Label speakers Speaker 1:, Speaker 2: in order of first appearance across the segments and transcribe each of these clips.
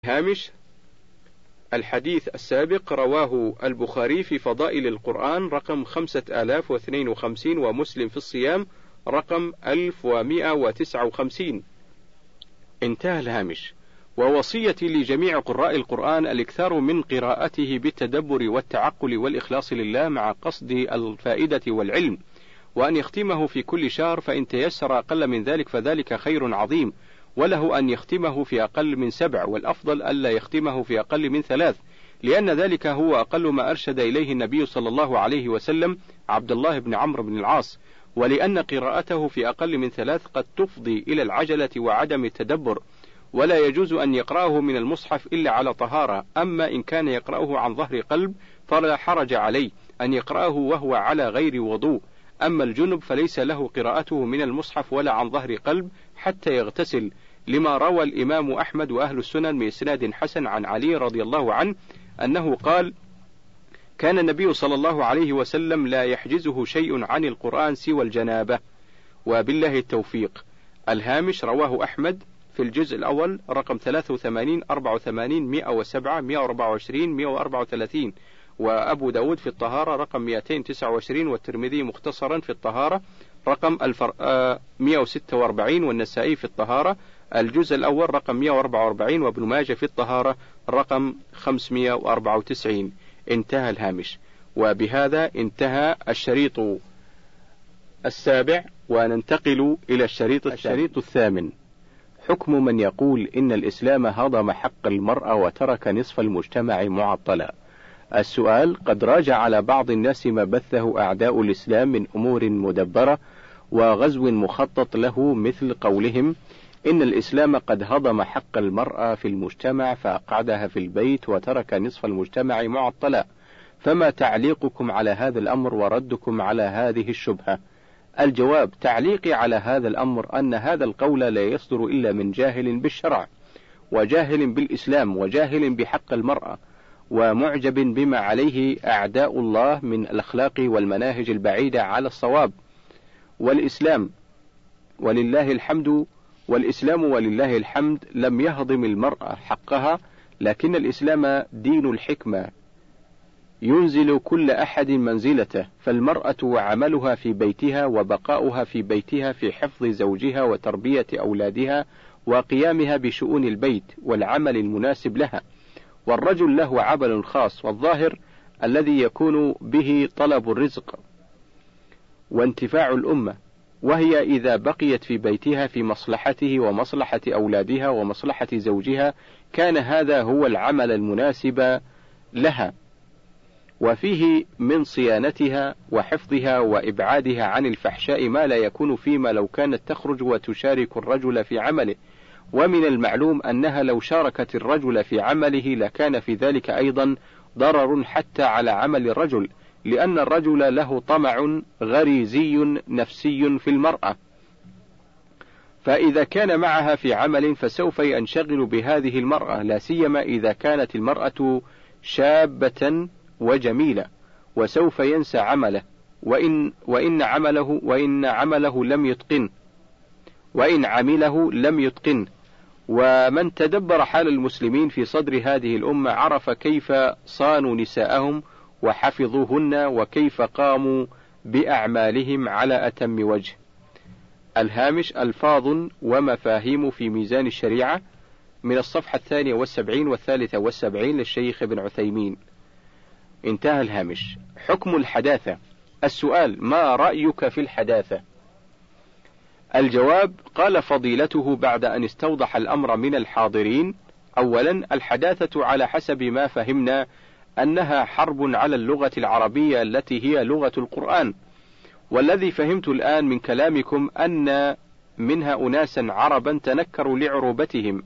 Speaker 1: هامش: الحديث السابق رواه البخاري في فضائل القرآن رقم 5052، ومسلم في الصيام رقم 1159. انتهى الهامش. ووصيتي لجميع قراء القرآن الإكثار من قراءته بالتدبر والتعقل والإخلاص لله مع قصد الفائدة والعلم، وأن يختمه في كل شهر، فإن تيسر أقل من ذلك فذلك خير عظيم، وله أن يختمه في أقل من 7، والأفضل ألا يختمه في أقل من 3، لأن ذلك هو أقل ما أرشد إليه النبي صلى الله عليه وسلم عبد الله بن عمرو بن العاص، ولأن قراءته في أقل من 3 قد تفضي إلى العجلة وعدم التدبر، ولا يجوز أن يقرأه من المصحف إلا على طهارة. أما إن كان يقرأه عن ظهر قلب فلا حرج عليه أن يقرأه وهو على غير وضوء. أما الجنب فليس له قراءته من المصحف ولا عن ظهر قلب حتى يغتسل، لما روى الإمام أحمد وأهل السنن بإسناد حسن عن علي رضي الله عنه أنه قال: كان النبي صلى الله عليه وسلم لا يحجزه شيء عن القرآن سوى الجنابة، وبالله التوفيق. الهامش: رواه أحمد في الجزء الأول رقم 83 84 107 124 134، وأبو داود في الطهارة رقم 229، والترمذي مختصرا في الطهارة رقم 146، والنسائي في الطهارة الجزء الأول رقم 144، وابن ماجه في الطهارة رقم 594. انتهى الهامش. وبهذا انتهى الشريط السابع، وننتقل إلى الشريط الثامن. حكم من يقول إن الإسلام هضم حق المرأة وترك نصف المجتمع معطلا. السؤال: قد راجع على بعض الناس ما بثه أعداء الإسلام من أمور مدبرة وغزو مخطط له، مثل قولهم إن الإسلام قد هضم حق المرأة في المجتمع فأقعدها في البيت وترك نصف المجتمع معطلا. فما تعليقكم على هذا الأمر وردكم على هذه الشبهة؟ الجواب: تعليقي على هذا الأمر أن هذا القول لا يصدر إلا من جاهل بالشرع، وجاهل بالإسلام، وجاهل بحق المرأة، ومعجب بما عليه أعداء الله من الأخلاق والمناهج البعيدة على الصواب. والإسلام ولله الحمد لم يهضم المرأة حقها، لكن الإسلام دين الحكمة ينزل كل أحد منزلته، فالمرأة عملها في بيتها وبقاؤها في بيتها في حفظ زوجها وتربية أولادها وقيامها بشؤون البيت والعمل المناسب لها، والرجل له عمل خاص والظاهر الذي يكون به طلب الرزق وانتفاع الأمة، وهي إذا بقيت في بيتها في مصلحته ومصلحة أولادها ومصلحة زوجها كان هذا هو العمل المناسب لها، وفيه من صيانتها وحفظها وإبعادها عن الفحشاء ما لا يكون فيما لو كانت تخرج وتشارك الرجل في عمله. ومن المعلوم أنها لو شاركت الرجل في عمله لكان في ذلك أيضا ضرر حتى على عمل الرجل، لأن الرجل له طمع غريزي نفسي في المرأة، فإذا كان معها في عمل فسوف ينشغل بهذه المرأة، لا سيما إذا كانت المرأة شابة وجميلة، وسوف ينسى عمله وإن عمله لم يتقن. ومن تدبر حال المسلمين في صدر هذه الأمة عرف كيف صانوا نساءهم وحفظوهن وكيف قاموا بأعمالهم على أتم وجه. الهامش: ألفاظ ومفاهيم في ميزان الشريعة، من الصفحة 72 و73 للشيخ ابن عثيمين. انتهى الهامش. حكم الحداثة. السؤال: ما رأيك في الحداثة؟ الجواب: قال فضيلته بعد أن استوضح الأمر من الحاضرين: أولا، الحداثة على حسب ما فهمنا أنها حرب على اللغة العربية التي هي لغة القرآن، والذي فهمت الآن من كلامكم أن منها أناسا عربا تنكروا لعروبتهم،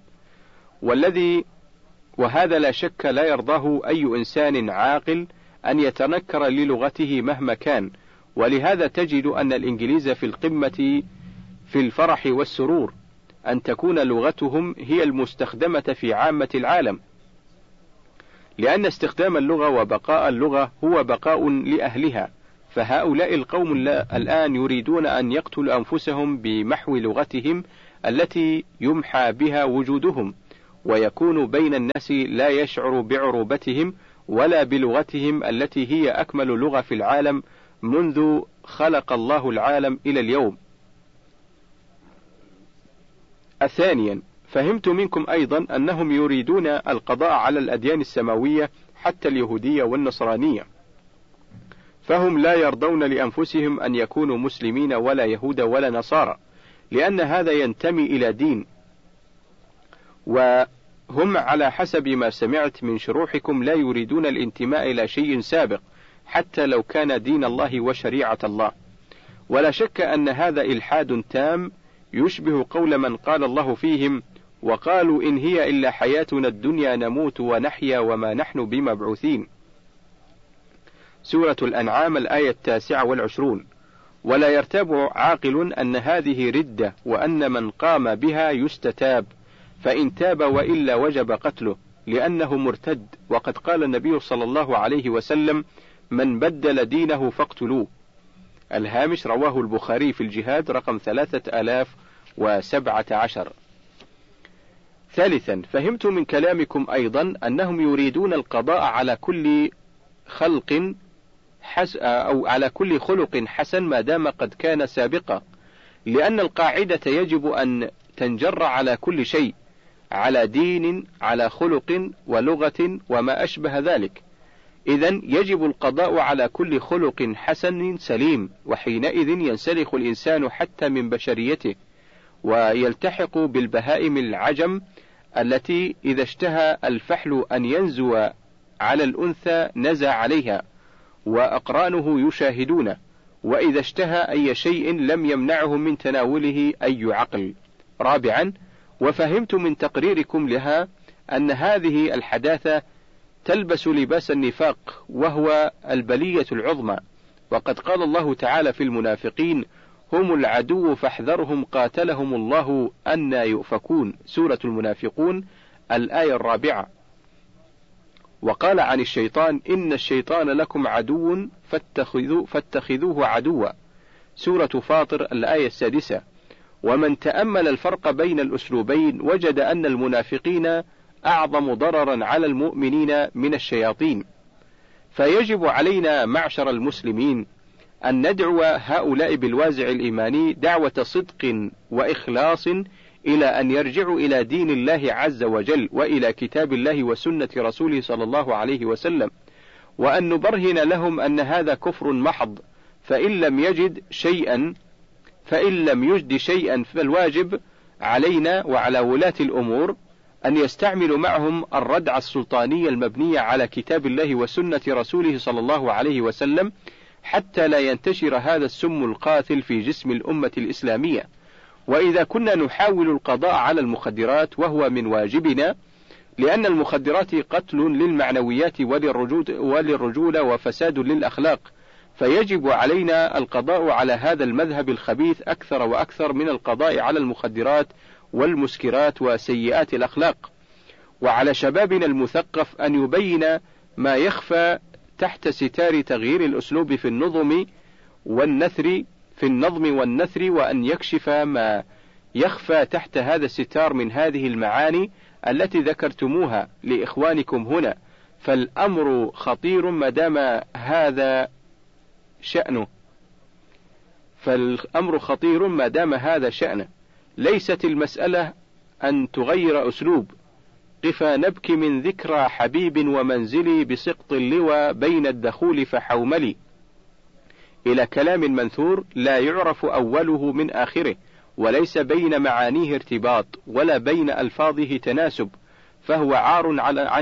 Speaker 1: وهذا لا شك لا يرضاه أي إنسان عاقل أن يتنكر للغته مهما كان، ولهذا تجد أن الإنجليز في القمة في الفرح والسرور أن تكون لغتهم هي المستخدمة في عامة العالم، لأن استخدام اللغة وبقاء اللغة هو بقاء لأهلها. فهؤلاء القوم الآن يريدون أن يقتلوا أنفسهم بمحو لغتهم التي يمحى بها وجودهم، ويكون بين الناس لا يشعر بعروبتهم ولا بلغتهم التي هي أكمل لغة في العالم منذ خلق الله العالم إلى اليوم. ثانيا، فهمت منكم أيضا أنهم يريدون القضاء على الأديان السماوية حتى اليهودية والنصرانية، فهم لا يرضون لأنفسهم أن يكونوا مسلمين ولا يهود ولا نصارى، لأن هذا ينتمي إلى دين، وهم على حسب ما سمعت من شروحكم لا يريدون الانتماء إلى شيء سابق حتى لو كان دين الله وشريعة الله. ولا شك أن هذا إلحاد تام يشبه قول من قال الله فيهم: وقالوا إن هي إلا حياتنا الدنيا نموت ونحيا وما نحن بمبعوثين. سورة الأنعام الآية 29. ولا يرتاب عاقل أن هذه ردة، وأن من قام بها يستتاب، فإن تاب وإلا وجب قتله لأنه مرتد، وقد قال النبي صلى الله عليه وسلم: من بدل دينه فاقتلوه. الهامش رواه البخاري في الجهاد رقم 3017. ثالثا، فهمت من كلامكم أيضا أنهم يريدون القضاء على كل على كل خلق حسن ما دام قد كان سابقا، لأن القاعدة يجب أن تنجر على كل شيء، على دين، على خلق ولغة وما أشبه ذلك. إذن يجب القضاء على كل خلق حسن سليم، وحينئذ ينسلخ الإنسان حتى من بشريته، ويلتحق بالبهائم العجم التي إذا اشتهى الفحل أن ينزو على الأنثى نزى عليها، وأقرانه يشاهدونه، وإذا اشتهى أي شيء لم يمنعه من تناوله أي عقل. رابعا، وفهمت من تقريركم لها أن هذه الحداثة تلبس لباس النفاق، وهو البلية العظمى، وقد قال الله تعالى في المنافقين: هم العدو فاحذرهم قاتلهم الله أنى يؤفكون. سورة المنافقون الآية 4. وقال عن الشيطان: إن الشيطان لكم عدو فاتخذوه عدوا. سورة فاطر الآية 6. ومن تأمل الفرق بين الأسلوبين وجد أن المنافقين أعظم ضررا على المؤمنين من الشياطين، فيجب علينا معشر المسلمين أن ندعو هؤلاء بالوازع الإيماني دعوة صدق وإخلاص إلى أن يرجعوا إلى دين الله عز وجل، وإلى كتاب الله وسنة رسوله صلى الله عليه وسلم، وأن نبرهن لهم أن هذا كفر محض، فإن لم يجد شيئا فالواجب علينا وعلى ولاة الأمور أن يستعملوا معهم الردع السلطاني المبني على كتاب الله وسنة رسوله صلى الله عليه وسلم، حتى لا ينتشر هذا السم القاتل في جسم الأمة الإسلامية. وإذا كنا نحاول القضاء على المخدرات وهو من واجبنا، لأن المخدرات قتل للمعنويات وللرجولة وفساد للأخلاق، فيجب علينا القضاء على هذا المذهب الخبيث أكثر وأكثر من القضاء على المخدرات والمسكرات وسيئات الأخلاق. وعلى شبابنا المثقف أن يبين ما يخفى تحت ستار تغيير الأسلوب في النظم والنثر، وأن يكشف ما يخفى تحت هذا الستار من هذه المعاني التي ذكرتموها لإخوانكم هنا، فالأمر خطير ما دام هذا شأنه. ليست المسألة أن تغير أسلوب. قفا نبكي من ذكرى حبيب ومنزلي بسقط اللوى بين الدخول فحوملي، إلى كلام منثور لا يعرف أوله من آخره، وليس بين معانيه ارتباط ولا بين ألفاظه تناسب، فهو عار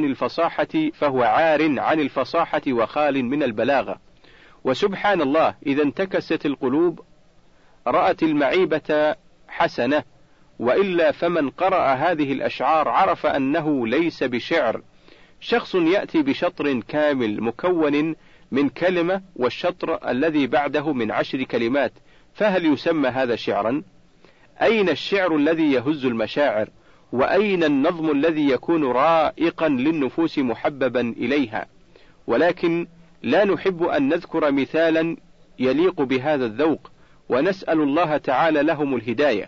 Speaker 1: عن الفصاحة وخال من البلاغة. وسبحان الله، إذا انتكست القلوب رأت المعيبة حسنة، وإلا فمن قرأ هذه الأشعار عرف أنه ليس بشعر. شخص يأتي بشطر كامل مكون من كلمة، والشطر الذي بعده من 10 كلمات، فهل يسمى هذا شعرا؟ أين الشعر الذي يهز المشاعر؟ وأين النظم الذي يكون رائقا للنفوس محببا إليها؟ ولكن لا نحب أن نذكر مثالا يليق بهذا الذوق، ونسأل الله تعالى لهم الهداية.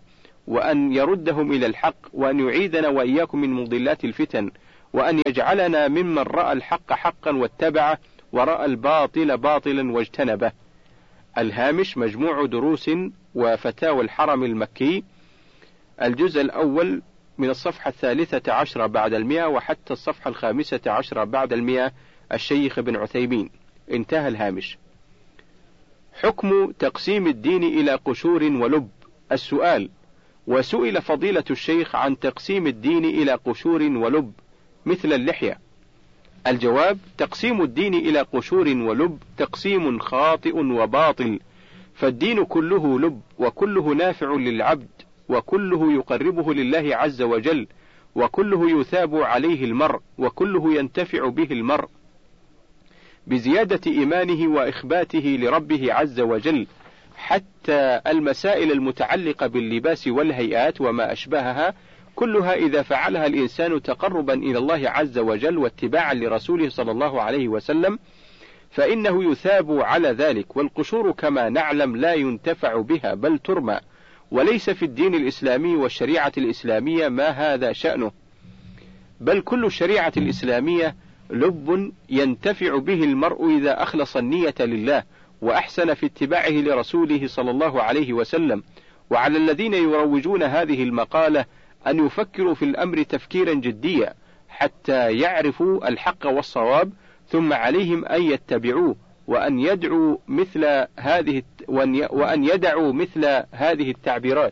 Speaker 1: وأن يردهم إلى الحق، وأن يعيدنا وإياكم من مضلات الفتن، وأن يجعلنا ممن رأى الحق حقا واتبعه، ورأى الباطل باطلا واجتنبه. الهامش مجموع دروس وفتاوى الحرم المكي، الجزء الأول من الصفحة 13 بعد 100 وحتى الصفحة 15 بعد 100، الشيخ ابن عثيمين. انتهى الهامش. حكم تقسيم الدين إلى قشور ولب. السؤال: وسئل فضيلة الشيخ عن تقسيم الدين إلى قشور ولب مثل اللحية. الجواب: تقسيم الدين إلى قشور ولب تقسيم خاطئ وباطل، فالدين كله لب، وكله نافع للعبد، وكله يقربه لله عز وجل، وكله يثاب عليه المرء، وكله ينتفع به المرء بزيادة إيمانه وإخباته لربه عز وجل، حتى المسائل المتعلقة باللباس والهيئات وما أشبهها، كلها إذا فعلها الإنسان تقربا إلى الله عز وجل واتباعا لرسوله صلى الله عليه وسلم فإنه يثاب على ذلك. والقشور كما نعلم لا ينتفع بها بل ترمى، وليس في الدين الإسلامي والشريعة الإسلامية ما هذا شأنه، بل كل الشريعة الإسلامية لب ينتفع به المرء إذا أخلص النية لله وأحسن في اتباعه لرسوله صلى الله عليه وسلم. وعلى الذين يروجون هذه المقالة أن يفكروا في الأمر تفكيرا جديا حتى يعرفوا الحق والصواب، ثم عليهم أن يتبعوه وأن يدعوا مثل هذه التعبيرات.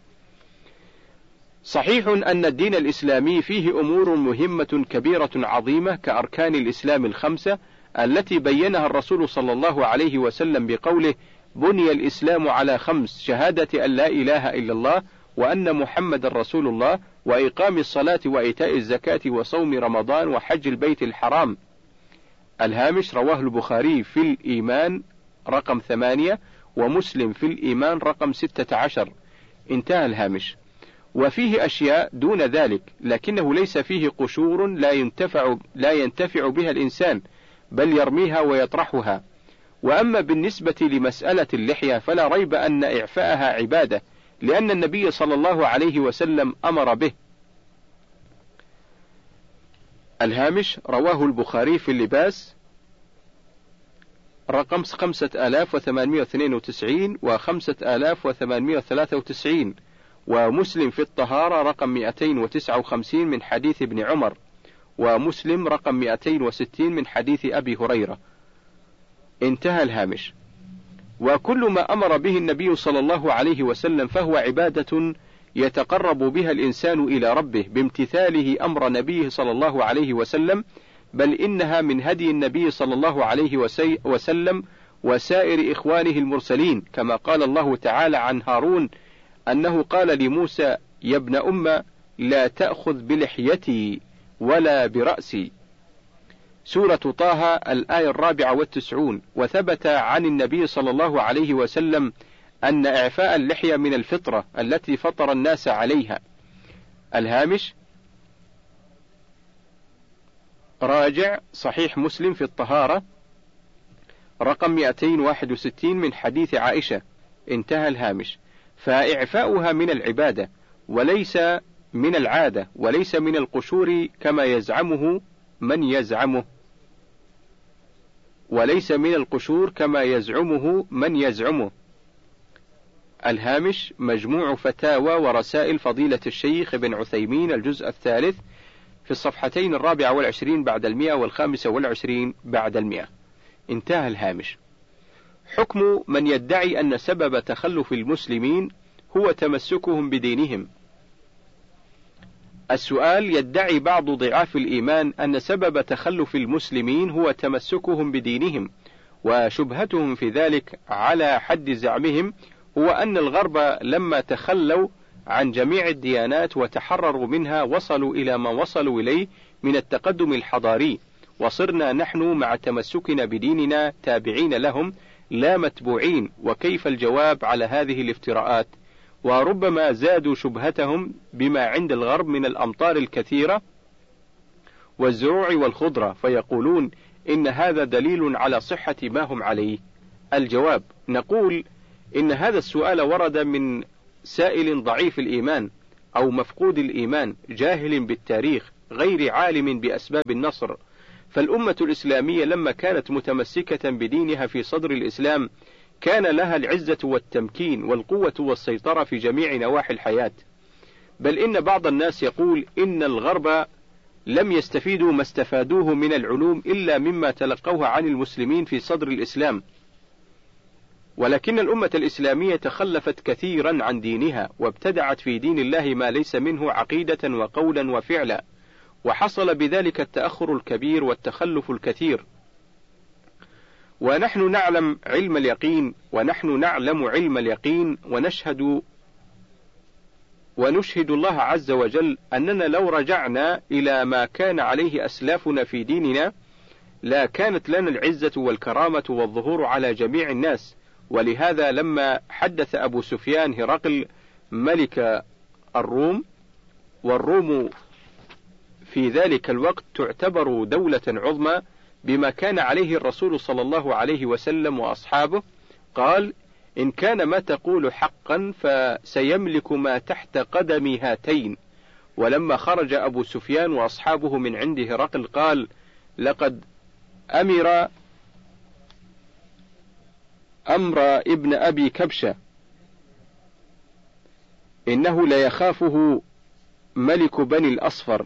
Speaker 1: صحيح أن الدين الإسلامي فيه أمور مهمة كبيرة عظيمة كأركان الإسلام 5 التي بينها الرسول صلى الله عليه وسلم بقوله: بني الإسلام على 5: شهادة أن لا إله إلا الله وأن محمد رسول الله، وإقام الصلاة وإيتاء الزكاة وصوم رمضان وحج البيت الحرام. الهامش: رواه البخاري في الإيمان رقم 8 ومسلم في الإيمان رقم 16. انتهى الهامش. وفيه أشياء دون ذلك لكنه ليس فيه قشور لا ينتفع بها الإنسان بل يرميها ويطرحها. وأما بالنسبة لمسألة اللحية فلا ريب أن إعفاءها عبادة، لأن النبي صلى الله عليه وسلم أمر به. الهامش: رواه البخاري في اللباس رقم 5892 و5893، ومسلم في الطهارة رقم 259 من حديث ابن عمر، ومسلم رقم 260 من حديث أبي هريرة. انتهى الهامش. وكل ما أمر به النبي صلى الله عليه وسلم فهو عبادة يتقرب بها الإنسان إلى ربه بامتثاله أمر نبيه صلى الله عليه وسلم، بل إنها من هدي النبي صلى الله عليه وسلم وسائر إخوانه المرسلين، كما قال الله تعالى عن هارون أنه قال لموسى: يا ابن أم لا تأخذ بلحيتي ولا برأسي. سورة طه الآية 94. وثبت عن النبي صلى الله عليه وسلم أن إعفاء اللحية من الفطرة التي فطر الناس عليها. الهامش: راجع صحيح مسلم في الطهارة رقم 261 من حديث عائشة. انتهى الهامش. فإعفاؤها من العبادة وليس من العادة، وليس من القشور كما يزعمه من يزعمه. الهامش: مجموع فتاوى ورسائل فضيلة الشيخ ابن عثيمين، الجزء 3 في الصفحتين 24 بعد 100 و25 بعد 100. انتهى الهامش. حكم من يدعي أن سبب تخلف المسلمين هو تمسكهم بدينهم. السؤال: يدعي بعض ضعاف الإيمان أن سبب تخلف المسلمين هو تمسكهم بدينهم، وشبهتهم في ذلك على حد زعمهم هو أن الغرب لما تخلوا عن جميع الديانات وتحرروا منها وصلوا إلى ما وصلوا إليه من التقدم الحضاري، وصرنا نحن مع تمسكنا بديننا تابعين لهم لا متبوعين. وكيف الجواب على هذه الافتراءات؟ وربما زادوا شبهتهم بما عند الغرب من الأمطار الكثيرة والزروع والخضرة، فيقولون إن هذا دليل على صحة ما هم عليه. الجواب: نقول إن هذا السؤال ورد من سائل ضعيف الإيمان أو مفقود الإيمان، جاهل بالتاريخ، غير عالم بأسباب النصر. فالأمة الإسلامية لما كانت متمسكة بدينها في صدر الإسلام كان لها العزة والتمكين والقوة والسيطرة في جميع نواحي الحياة. بل إن بعض الناس يقول إن الغرب لم يستفيدوا ما استفادوه من العلوم إلا مما تلقوه عن المسلمين في صدر الإسلام، ولكن الأمة الإسلامية تخلفت كثيرا عن دينها وابتدعت في دين الله ما ليس منه عقيدة وقولا وفعلا، وحصل بذلك التأخر الكبير والتخلف الكثير. ونحن نعلم علم اليقين ونشهد الله عز وجل أننا لو رجعنا إلى ما كان عليه أسلافنا في ديننا لا كانت لنا العزة والكرامة والظهور على جميع الناس. ولهذا لما حدث أبو سفيان هرقل ملك الروم، والروم في ذلك الوقت تعتبر دولة عظمى بما كان عليه الرسول صلى الله عليه وسلم وأصحابه، قال: إن كان ما تقول حقا فسيملك ما تحت قدم هاتين. ولما خرج أبو سفيان وأصحابه من عند هرقل قال: لقد أمر ابن أبي كبشة إنه لا يخافه ملك بني الأصفر.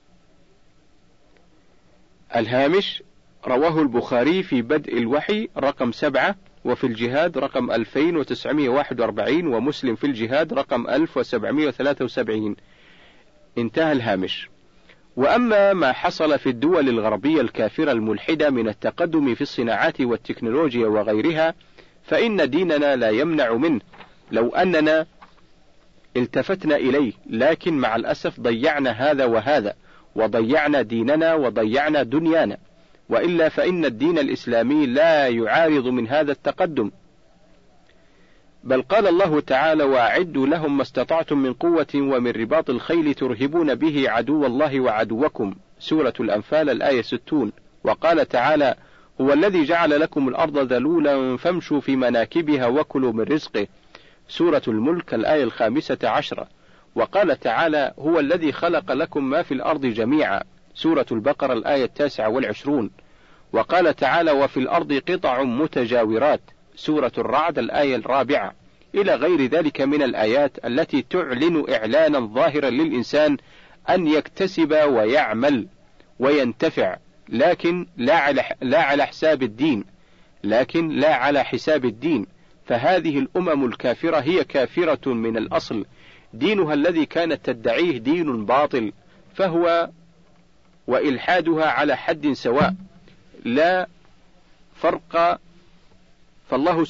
Speaker 1: الهامش: رواه البخاري في بدء الوحي رقم 7، وفي الجهاد رقم 2941، ومسلم في الجهاد رقم 1773. انتهى الهامش. وأما ما حصل في الدول الغربية الكافرة الملحدة من التقدم في الصناعات والتكنولوجيا وغيرها فإن ديننا لا يمنع منه لو أننا التفتنا إليه، لكن مع الأسف ضيعنا هذا وهذا، وضيعنا ديننا وضيعنا دنيانا، وإلا فإن الدين الإسلامي لا يعارض من هذا التقدم. بل قال الله تعالى: وأعدوا لهم ما استطعتم من قوة ومن رباط الخيل ترهبون به عدو الله وعدوكم، سورة الأنفال الآية 60. وقال تعالى: هو الذي جعل لكم الأرض ذلولا فامشوا في مناكبها وكلوا من رزقه، سورة الملك الآية 15. وقال تعالى: هو الذي خلق لكم ما في الأرض جميعا، سورة البقرة الآية 29. وقال تعالى: وفي الأرض قطع متجاورات، سورة الرعد الآية 4، إلى غير ذلك من الآيات التي تعلن إعلانا ظاهرا للإنسان أن يكتسب ويعمل وينتفع، لكن لا على حساب الدين. فهذه الأمم الكافرة هي كافرة من الأصل، دينها الذي كانت تدعيه دين باطل، فهو وإلحادها على حد سواء لا فرق. فالله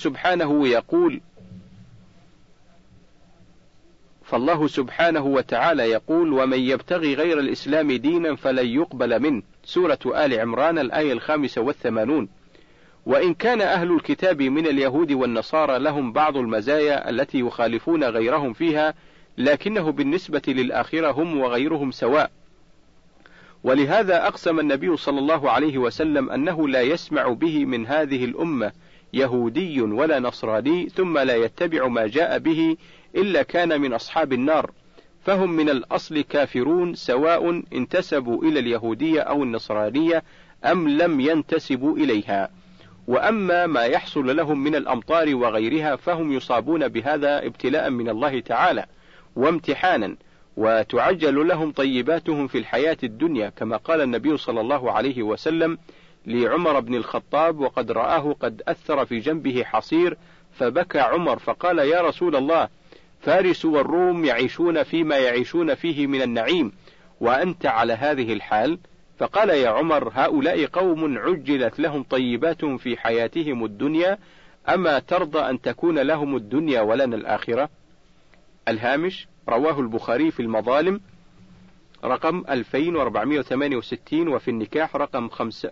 Speaker 1: سبحانه وتعالى يقول: ومن يبتغي غير الإسلام دينا فلن يقبل منه، سورة آل عمران الآية 85. وإن كان أهل الكتاب من اليهود والنصارى لهم بعض المزايا التي يخالفون غيرهم فيها، لكنه بالنسبة للآخرة هم وغيرهم سواء. ولهذا أقسم النبي صلى الله عليه وسلم أنه لا يسمع به من هذه الأمة يهودي ولا نصراني ثم لا يتبع ما جاء به إلا كان من أصحاب النار، فهم من الأصل كافرون سواء انتسبوا إلى اليهودية أو النصرانية أم لم ينتسبوا إليها. وأما ما يحصل لهم من الأمطار وغيرها فهم يصابون بهذا ابتلاء من الله تعالى وامتحانا، وتعجل لهم طيباتهم في الحياة الدنيا، كما قال النبي صلى الله عليه وسلم لعمر بن الخطاب وقد رآه قد أثر في جنبه حصير، فبكى عمر فقال: يا رسول الله، فارس والروم يعيشون فيما يعيشون فيه من النعيم وأنت على هذه الحال. فقال: يا عمر، هؤلاء قوم عجلت لهم طيباتهم في حياتهم الدنيا، أما ترضى أن تكون لهم الدنيا ولنا الآخرة؟ الهامش: رواه البخاري في المظالم رقم 2468، وفي النكاح رقم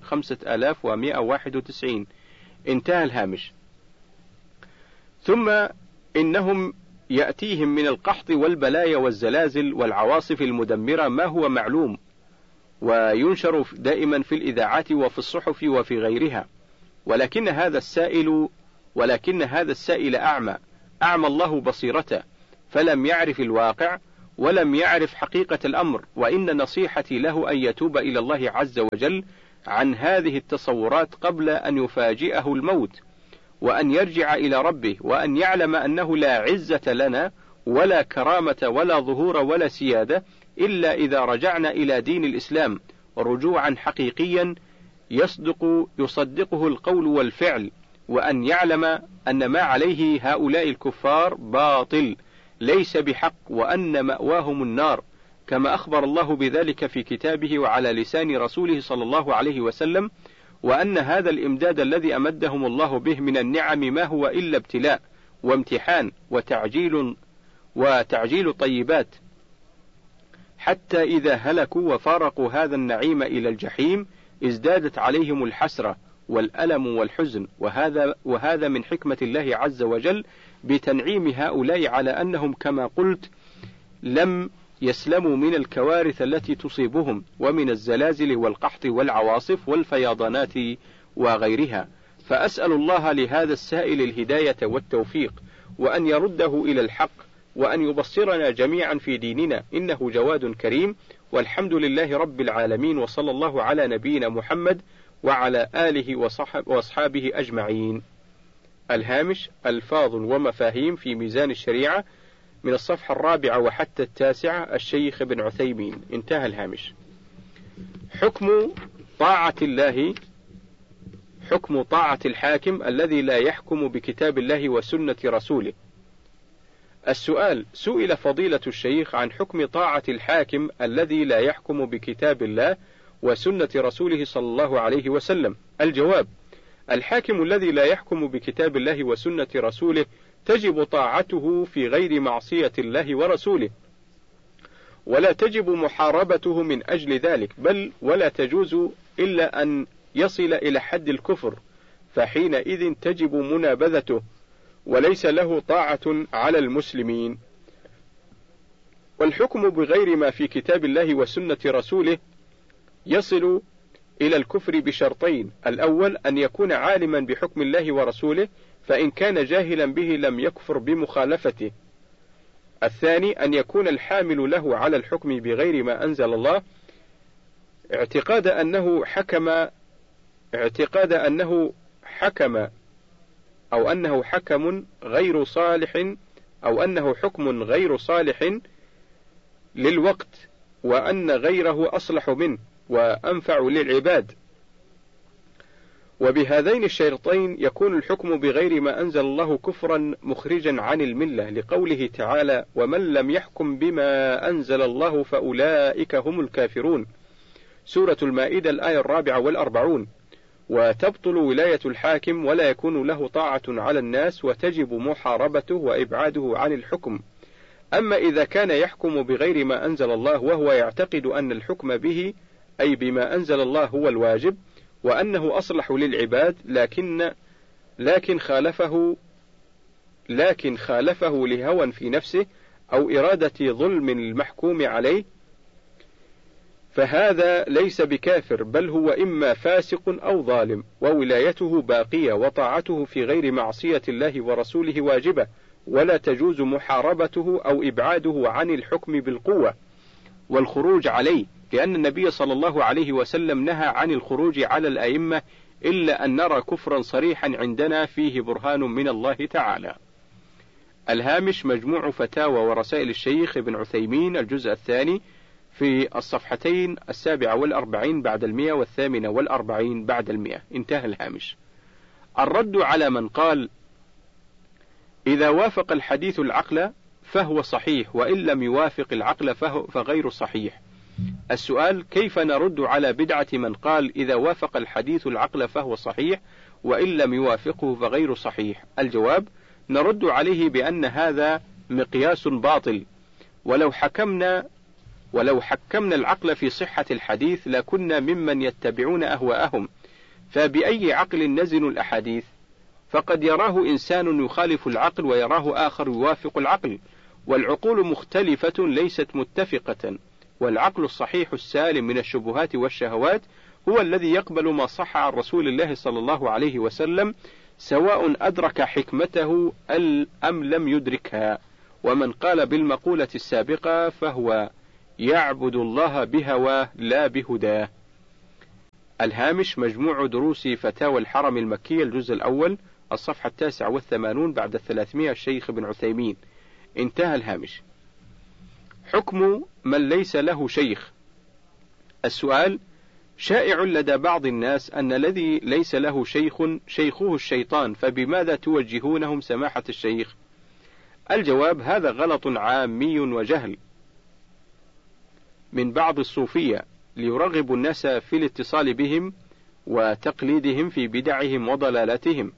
Speaker 1: 5191. انتهى الهامش. ثم إنهم يأتيهم من القحط والبلايا والزلازل والعواصف المدمرة ما هو معلوم وينشر دائما في الإذاعات وفي الصحف وفي غيرها، ولكن هذا السائل أعمى الله بصيرته، فلم يعرف الواقع ولم يعرف حقيقة الأمر، وإن نصيحتي له أن يتوب إلى الله عز وجل عن هذه التصورات قبل أن يفاجئه الموت، وأن يرجع إلى ربه، وأن يعلم أنه لا عزة لنا ولا كرامة ولا ظهور ولا سيادة إلا إذا رجعنا إلى دين الإسلام رجوعا حقيقيا يصدقه القول والفعل، وأن يعلم أن ما عليه هؤلاء الكفار باطل ليس بحق، وأن مأواهم النار، كما أخبر الله بذلك في كتابه وعلى لسان رسوله صلى الله عليه وسلم، وأن هذا الإمداد الذي أمدهم الله به من النعم ما هو إلا ابتلاء وامتحان وتعجيل طيبات، حتى إذا هلكوا وفارقوا هذا النعيم إلى الجحيم ازدادت عليهم الحسرة والألم والحزن، وهذا من حكمة الله عز وجل بتنعيم هؤلاء على أنهم كما قلت لم يسلموا من الكوارث التي تصيبهم ومن الزلازل والقحط والعواصف والفيضانات وغيرها. فأسأل الله لهذا السائل الهداية والتوفيق، وأن يرده إلى الحق، وأن يبصرنا جميعا في ديننا، إنه جواد كريم، والحمد لله رب العالمين، وصلى الله على نبينا محمد وعلى آله وأصحابه أجمعين. الهامش: ألفاظ ومفاهيم في ميزان الشريعة، من الصفحة 4 وحتى 9، الشيخ ابن عثيمين. انتهى الهامش. حكم طاعة الله: حكم طاعة الحاكم الذي لا يحكم بكتاب الله وسنة رسوله. السؤال: سئل فضيلة الشيخ عن حكم طاعة الحاكم الذي لا يحكم بكتاب الله وسنة رسوله صلى الله عليه وسلم. الجواب: الحاكم الذي لا يحكم بكتاب الله وسنة رسوله تجب طاعته في غير معصية الله ورسوله، ولا تجب محاربته من أجل ذلك، بل ولا تجوز إلا أن يصل إلى حد الكفر، فحينئذ تجب منابذته، وليس له طاعة على المسلمين. والحكم بغير ما في كتاب الله وسنة رسوله يصل إلى الكفر بشرطين: الأول أن يكون عالما بحكم الله ورسوله، فإن كان جاهلا به لم يكفر بمخالفته. الثاني أن يكون الحامل له على الحكم بغير ما أنزل الله اعتقاد أنه حكم غير صالح، أو أنه حكم غير صالح للوقت، وأن غيره أصلح منه وأنفع للعباد. وبهذين الشرطين يكون الحكم بغير ما أنزل الله كفرا مخرجا عن الملة، لقوله تعالى: ومن لم يحكم بما أنزل الله فأولئك هم الكافرون، سورة المائدة الآية 44. وتبطل ولاية الحاكم ولا يكون له طاعة على الناس، وتجب محاربته وإبعاده عن الحكم. أما إذا كان يحكم بغير ما أنزل الله وهو يعتقد أن الحكم به أي بما أنزل الله هو الواجب، وأنه أصلح للعباد، لكن خالفه لهوى في نفسه أو إرادة ظلم المحكوم عليه، فهذا ليس بكافر، بل هو إما فاسق أو ظالم، وولايته باقية، وطاعته في غير معصية الله ورسوله واجبة، ولا تجوز محاربته أو إبعاده عن الحكم بالقوة والخروج عليه، لأن النبي صلى الله عليه وسلم نهى عن الخروج على الأئمة إلا أن نرى كفرا صريحا عندنا فيه برهان من الله تعالى. الهامش: مجموع فتاوى ورسائل الشيخ ابن عثيمين، الجزء الثاني، في الصفحتين 47 بعد 100 و48 بعد 100. انتهى الهامش. الرد على من قال: إذا وافق الحديث العقل فهو صحيح، وإن لم يوافق العقل فغير صحيح. السؤال: كيف نرد على بدعة من قال إذا وافق الحديث العقل فهو صحيح، وإن لم يوافقه فغير صحيح؟ الجواب: نرد عليه بأن هذا مقياس باطل، ولو حكمنا العقل في صحة الحديث لكنا ممن يتبعون أهواءهم، فبأي عقل نزن الأحاديث؟ فقد يراه إنسان يخالف العقل، ويراه آخر يوافق العقل، والعقول مختلفة ليست متفقة، والعقل الصحيح السالم من الشبهات والشهوات هو الذي يقبل ما صح عن رسول الله صلى الله عليه وسلم، سواء أدرك حكمته أم لم يدركها، ومن قال بالمقولة السابقة فهو يعبد الله بهواه لا بهداه. الهامش مجموع دروس فتاوى الحرم المكي الجزء الأول الصفحة 89 بعد 300 الشيخ ابن عثيمين. انتهى الهامش. حكم من ليس له شيخ. السؤال: شائع لدى بعض الناس أن الذي ليس له شيخ شيخه الشيطان، فبماذا توجهونهم سماحة الشيخ؟ الجواب: هذا غلط عامي وجهل من بعض الصوفية ليرغبوا الناس في الاتصال بهم وتقليدهم في بدعهم وضلالاتهم.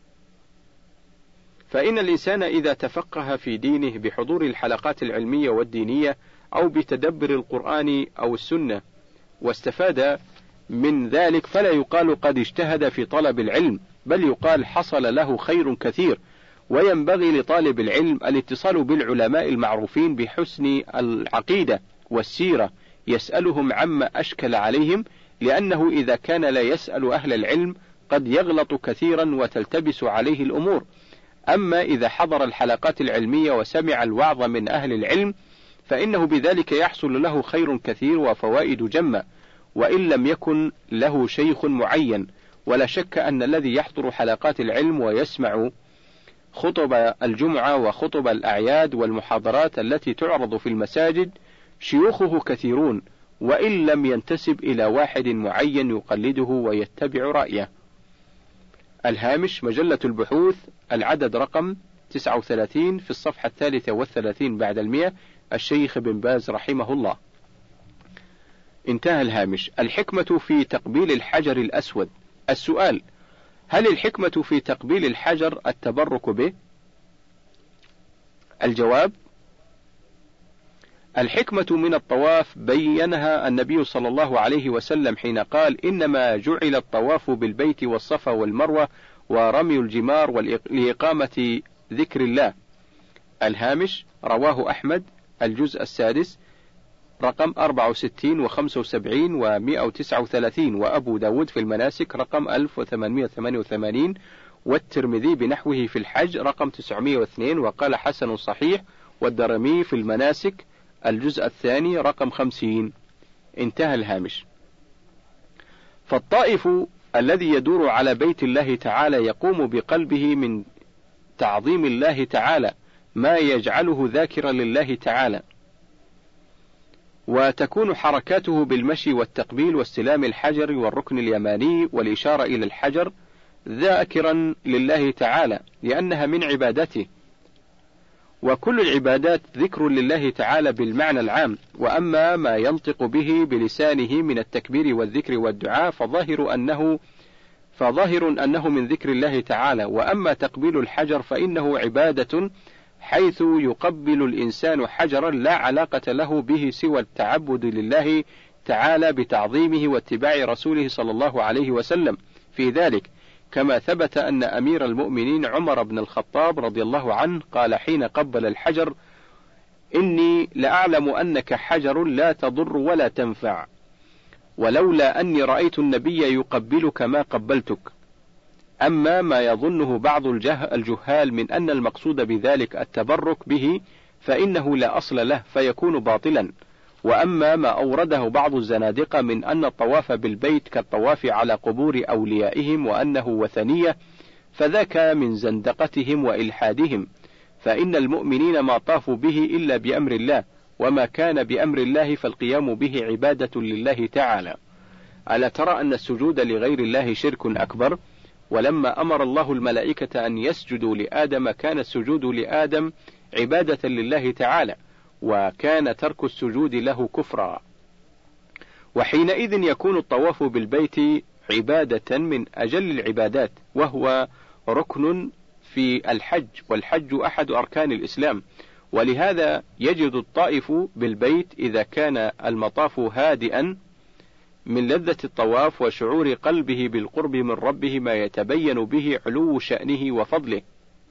Speaker 1: فإن الإنسان إذا تفقه في دينه بحضور الحلقات العلمية والدينية أو بتدبر القرآن أو السنة واستفاد من ذلك، فلا يقال قد اجتهد في طلب العلم، بل يقال حصل له خير كثير. وينبغي لطالب العلم الاتصال بالعلماء المعروفين بحسن العقيدة والسيرة، يسألهم عما أشكل عليهم، لأنه إذا كان لا يسأل أهل العلم قد يغلط كثيرا وتلتبس عليه الأمور. أما إذا حضر الحلقات العلمية وسمع الوعظ من أهل العلم فإنه بذلك يحصل له خير كثير وفوائد جمة، وإن لم يكن له شيخ معين. ولا شك أن الذي يحضر حلقات العلم ويسمع خطب الجمعة وخطب الأعياد والمحاضرات التي تعرض في المساجد شيوخه كثيرون، وإن لم ينتسب إلى واحد معين يقلده ويتبع رأيه. الهامش مجلة البحوث العدد رقم 39 في الصفحة 33 بعد 100 الشيخ بن باز رحمه الله. انتهى الهامش. الحكمة في تقبيل الحجر الأسود. السؤال: هل الحكمة في تقبيل الحجر التبرك به؟ الجواب: الحكمة من الطواف بينها النبي صلى الله عليه وسلم حين قال: إنما جعل الطواف بالبيت والصفا والمروة ورمي الجمار لإقامة ذكر الله. الهامش رواه أحمد الجزء السادس رقم 64 و75 و139، وأبو داود في المناسك رقم 1888، والترمذي بنحوه في الحج رقم 902، وقال حسن صحيح، والدرمي في المناسك الجزء الثاني رقم 50. انتهى الهامش. فالطائف الذي يدور على بيت الله تعالى يقوم بقلبه من تعظيم الله تعالى ما يجعله ذاكرا لله تعالى، وتكون حركاته بالمشي والتقبيل واستلام الحجر والركن اليماني والإشارة إلى الحجر ذاكرا لله تعالى، لأنها من عبادته. وكل العبادات ذكر لله تعالى بالمعنى العام، وأما ما ينطق به بلسانه من التكبير والذكر والدعاء فظاهر أنه من ذكر الله تعالى. وأما تقبيل الحجر فإنه عبادة، حيث يقبل الإنسان حجرا لا علاقة له به سوى التعبد لله تعالى بتعظيمه واتباع رسوله صلى الله عليه وسلم في ذلك، كما ثبت أن أمير المؤمنين عمر بن الخطاب رضي الله عنه قال حين قبل الحجر: إني لأعلم أنك حجر لا تضر ولا تنفع، ولولا أني رأيت النبي يقبلك ما قبلتك. أما ما يظنه بعض الجهال من أن المقصود بذلك التبرك به فإنه لا أصل له فيكون باطلا. وأما ما أورده بعض الزنادقة من أن الطواف بالبيت كالطواف على قبور أوليائهم وأنه وثنية فذاك من زندقتهم وإلحادهم، فإن المؤمنين ما طافوا به إلا بأمر الله، وما كان بأمر الله فالقيام به عبادة لله تعالى. ألا ترى أن السجود لغير الله شرك أكبر؟ ولما أمر الله الملائكة أن يسجدوا لآدم كان السجود لآدم عبادة لله تعالى، وكان ترك السجود له كفرا. وحينئذ يكون الطواف بالبيت عبادة من أجل العبادات، وهو ركن في الحج، والحج أحد أركان الإسلام. ولهذا يجد الطائف بالبيت إذا كان المطاف هادئا من لذة الطواف وشعور قلبه بالقرب من ربه ما يتبين به علو شأنه وفضله،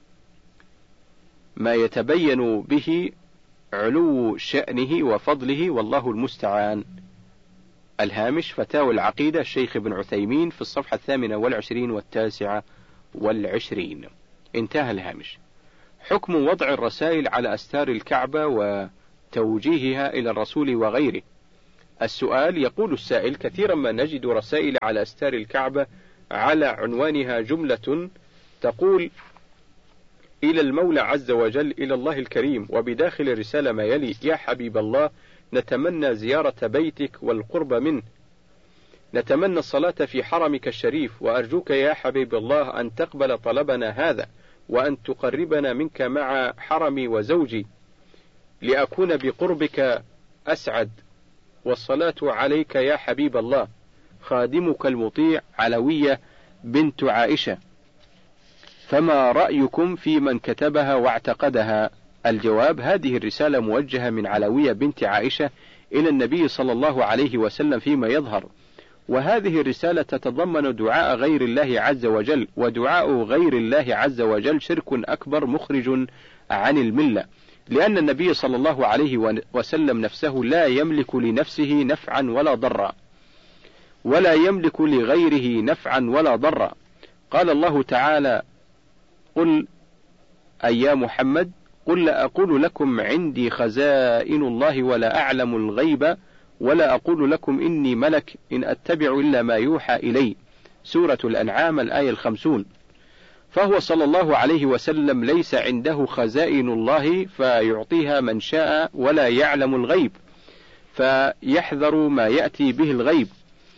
Speaker 1: والله المستعان. الهامش فتاوى العقيدة الشيخ ابن عثيمين في الصفحة 28 و29. انتهى الهامش. حكم وضع الرسائل على أستار الكعبة وتوجيهها إلى الرسول وغيره. السؤال: يقول السائل: كثيرا ما نجد رسائل على أستار الكعبة على عنوانها جملة تقول: إلى المولى عز وجل، إلى الله الكريم، وبداخل الرسالة ما يلي: يا حبيب الله، نتمنى زيارة بيتك والقرب منه، نتمنى الصلاة في حرمك الشريف، وأرجوك يا حبيب الله أن تقبل طلبنا هذا، وأن تقربنا منك مع حرمي وزوجي، لأكون بقربك أسعد، والصلاة عليك يا حبيب الله. خادمك المطيع علوية بنت عائشة. فما رأيكم في من كتبها واعتقدها؟ الجواب: هذه الرسالة موجهة من علوية بنت عائشة إلى النبي صلى الله عليه وسلم فيما يظهر، وهذه الرسالة تتضمن دعاء غير الله عز وجل، ودعاء غير الله عز وجل شرك أكبر مخرج عن الملة، لأن النبي صلى الله عليه وسلم نفسه لا يملك لنفسه نفعا ولا ضرا، ولا يملك لغيره نفعا ولا ضرا. قال الله تعالى: قل أي محمد، قل لا أقول لكم عندي خزائن الله ولا أعلم الغيب ولا أقول لكم إني ملك إن أتبع إلا ما يوحى إلي. سورة الأنعام الآية 50. فهو صلى الله عليه وسلم ليس عنده خزائن الله فيعطيها من شاء، ولا يعلم الغيب فيحذر ما يأتي به الغيب،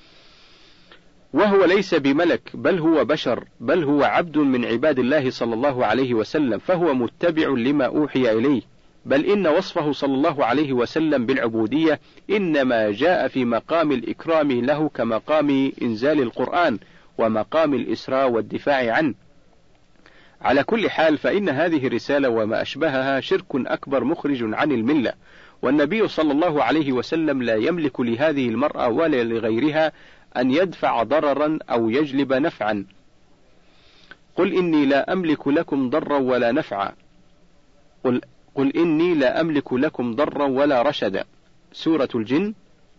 Speaker 1: وهو ليس بملك، بل هو بشر، بل هو عبد من عباد الله صلى الله عليه وسلم، فهو متبع لما أوحي إليه. بل إن وصفه صلى الله عليه وسلم بالعبودية إنما جاء في مقام الإكرام له، كمقام إنزال القرآن ومقام الإسراء والدفاع عنه. على كل حال، فإن هذه الرسالة وما أشبهها شرك أكبر مخرج عن الملة، والنبي صلى الله عليه وسلم لا يملك لهذه المرأة ولا لغيرها أن يدفع ضررا أو يجلب نفعا. قل إني لا أملك لكم ضرا ولا نفعا، قل إني لا أملك لكم ضرا ولا رشدا. سورة الجن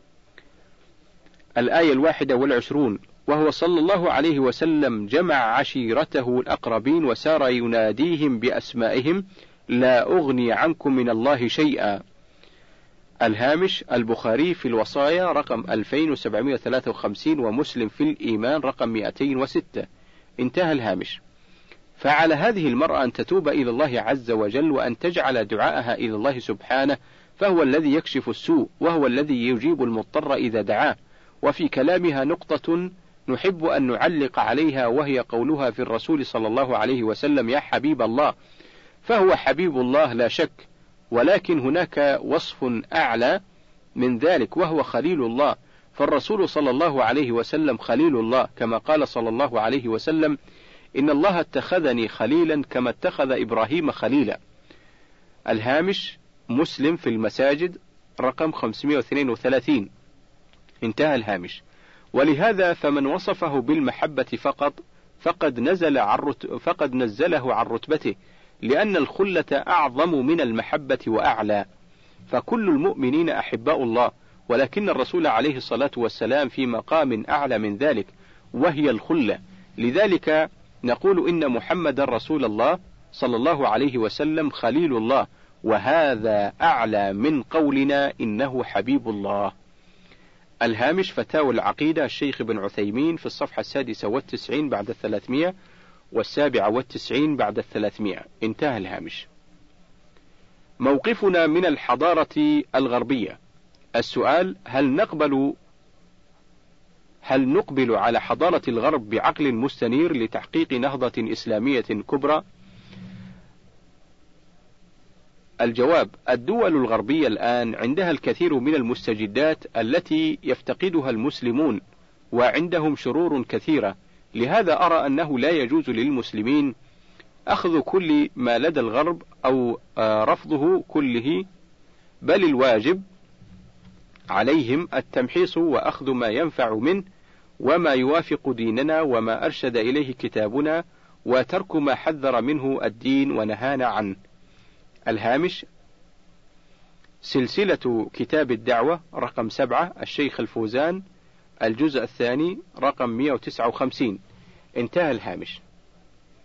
Speaker 1: الآية 21. وهو صلى الله عليه وسلم جمع عشيرته الأقربين وسار يناديهم بأسمائهم: لا أغني عنكم من الله شيئا. الهامش: البخاري في الوصايا رقم 2753، ومسلم في الإيمان رقم 206. انتهى الهامش. فعلى هذه المرأة أن تتوب إلى الله عز وجل، وأن تجعل دعاءها إلى الله سبحانه، فهو الذي يكشف السوء، وهو الذي يجيب المضطر إذا دعاه. وفي كلامها نقطة نحب أن نعلق عليها، وهي قولها في الرسول صلى الله عليه وسلم: يا حبيب الله. فهو حبيب الله لا شك، ولكن هناك وصف أعلى من ذلك، وهو خليل الله. فالرسول صلى الله عليه وسلم خليل الله، كما قال صلى الله عليه وسلم: إن الله اتخذني خليلا كما اتخذ إبراهيم خليلا. الهامش: مسلم في المساجد رقم 532. انتهى الهامش. ولهذا فمن وصفه بالمحبة فقط فقد نزله عن رتبته، لأن الخلة أعظم من المحبة وأعلى. فكل المؤمنين أحباء الله، ولكن الرسول عليه الصلاة والسلام في مقام أعلى من ذلك، وهي الخلة. لذلك نقول إن محمد رسول الله صلى الله عليه وسلم خليل الله، وهذا أعلى من قولنا إنه حبيب الله. الهامش: فتاوى العقيدة الشيخ ابن عثيمين في الصفحة 96 بعد 300 و97 بعد 300. انتهى الهامش. موقفنا من الحضارة الغربية. السؤال: هل نقبل على حضارة الغرب بعقل مستنير لتحقيق نهضة إسلامية كبرى؟ الجواب: الدول الغربية الآن عندها الكثير من المستجدات التي يفتقدها المسلمون، وعندهم شرور كثيرة. لهذا أرى أنه لا يجوز للمسلمين أخذ كل ما لدى الغرب أو رفضه كله، بل الواجب عليهم التمحيص وأخذ ما ينفع منه وما يوافق ديننا وما أرشد إليه كتابنا، وترك ما حذر منه الدين ونهانا عنه. الهامش: سلسلة كتاب الدعوة رقم 7 الشيخ الفوزان الجزء الثاني رقم 159. انتهى الهامش.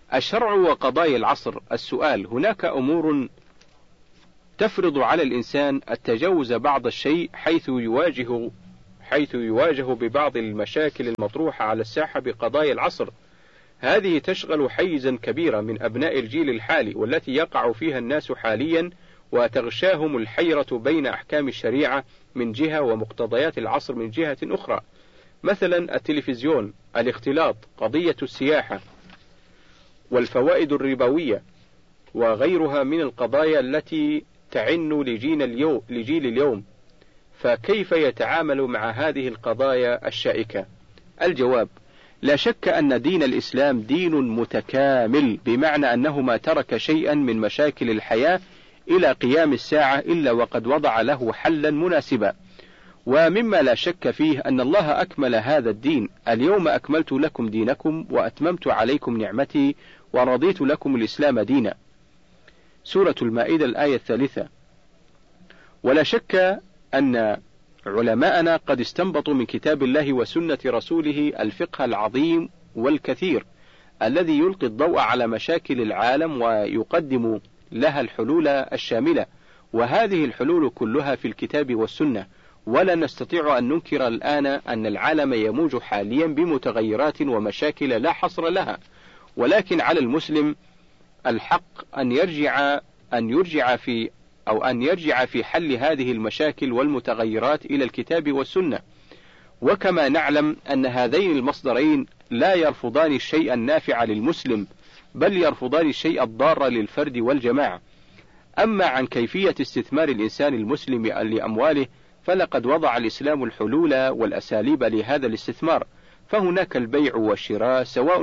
Speaker 1: الشرع وقضايا العصر. السؤال: هناك أمور تفرض على الإنسان التجاوز بعض الشيء حيث يواجه ببعض المشاكل المطروحة على الساحة بقضايا العصر. هذه تشغل حيزا كبيرا من أبناء الجيل الحالي، والتي يقع فيها الناس حاليا، وتغشاهم الحيرة بين أحكام الشريعة من جهة ومقتضيات العصر من جهة أخرى. مثلا التلفزيون، الاختلاط، قضية السياحة، والفوائد الربوية، وغيرها من القضايا التي تعن لجيل اليوم. فكيف يتعامل مع هذه القضايا الشائكة؟ الجواب: لا شك أن دين الإسلام دين متكامل، بمعنى أنه ما ترك شيئا من مشاكل الحياة إلى قيام الساعة إلا وقد وضع له حلا مناسبا. ومما لا شك فيه أن الله أكمل هذا الدين: اليوم أكملت لكم دينكم وأتممت عليكم نعمتي ورضيت لكم الإسلام دينا. سورة المائدة الآية 3. ولا شك أن علماءنا قد استنبطوا من كتاب الله وسنة رسوله الفقه العظيم والكثير الذي يلقي الضوء على مشاكل العالم ويقدم لها الحلول الشاملة، وهذه الحلول كلها في الكتاب والسنة. ولا نستطيع أن ننكر الآن أن العالم يموج حاليا بمتغيرات ومشاكل لا حصر لها، ولكن على المسلم الحق أن يرجع في حل هذه المشاكل والمتغيرات إلى الكتاب والسنة. وكما نعلم أن هذين المصدرين لا يرفضان الشيء النافع للمسلم، بل يرفضان الشيء الضار للفرد والجماعة. أما عن كيفية استثمار الإنسان المسلم لأمواله، فلقد وضع الإسلام الحلول والأساليب لهذا الاستثمار. فهناك البيع والشراء، سواء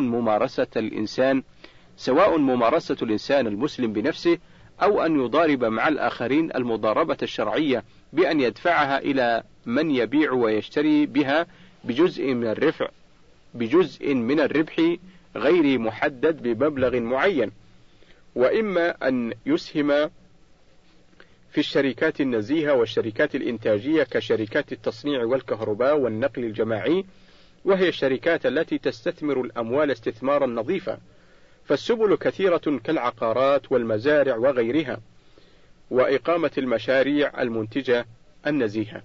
Speaker 1: ممارسة الإنسان المسلم بنفسه، أو أن يضارب مع الآخرين المضاربة الشرعية بأن يدفعها إلى من يبيع ويشتري بها بجزء من الربح غير محدد بمبلغ معين. وإما أن يسهم في الشركات النزيهة والشركات الإنتاجية كشركات التصنيع والكهرباء والنقل الجماعي، وهي الشركات التي تستثمر الأموال استثمارا نظيفا. فالسبل كثيرة كالعقارات والمزارع وغيرها، وإقامة المشاريع المنتجة النزيهة.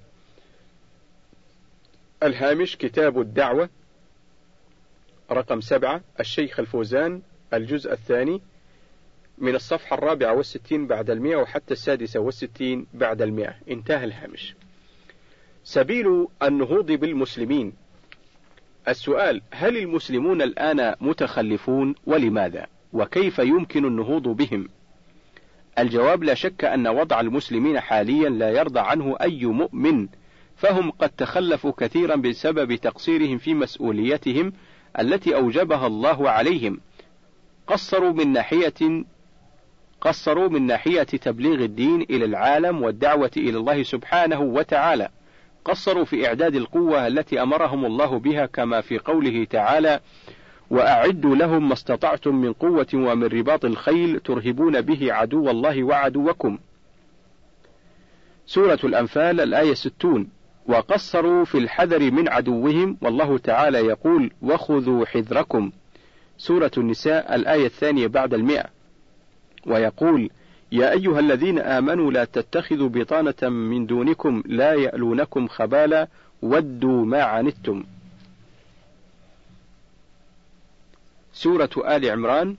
Speaker 1: الهامش: كتاب الدعوة، رقم 7، الشيخ الفوزان، الجزء الثاني، من الصفحة 64 بعد 100 وحتى 66 بعد 100. انتهى الهامش. سبيل النهوض بالمسلمين. السؤال: هل المسلمون الآن متخلفون؟ ولماذا؟ وكيف يمكن النهوض بهم؟ الجواب: لا شك أن وضع المسلمين حاليا لا يرضى عنه أي مؤمن، فهم قد تخلفوا كثيرا بسبب تقصيرهم في مسؤوليتهم التي أوجبها الله عليهم. قصروا من ناحية تبليغ الدين إلى العالم والدعوة إلى الله سبحانه وتعالى. قصروا في إعداد القوة التي أمرهم الله بها، كما في قوله تعالى: وأعدوا لهم ما استطعتم من قوة ومن رباط الخيل ترهبون به عدو الله وعدوكم. سورة الأنفال الآية 60. وقصروا في الحذر من عدوهم، والله تعالى يقول: وخذوا حذركم. سورة النساء الآية 2 بعد 100. ويقول: يا أيها الذين آمنوا لا تتخذوا بطانة من دونكم لا يألونكم خبالا ودوا ما عنتم. سورة آل عمران